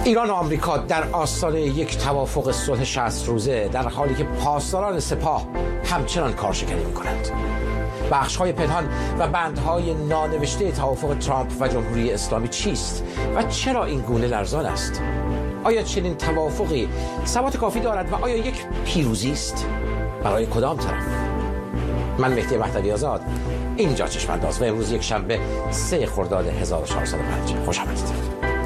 ایران و آمریکا در آستانه یک توافق صلح 60 روزه در حالی که پاسداران سپاه همچنان کارشکنی می‌کنند. بخش‌های پنهان و بندهای نانوشته توافق ترامپ و جمهوری اسلامی چیست و چرا این گونه لرزان است؟ آیا چنین توافقی ثبات کافی دارد و آیا یک پیروزی است؟ برای کدام طرف؟ من مهدی مهدوی آزاد، اینجا چشم‌انداز و امروز یک شنبه 3 خرداد 1405. خوش آمدید.